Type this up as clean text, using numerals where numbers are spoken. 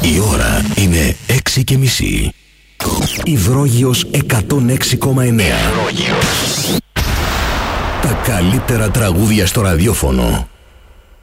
Η ώρα είναι 6:30. Υδρόγειος 106,9. Τα καλύτερα τραγούδια στο ραδιόφωνο.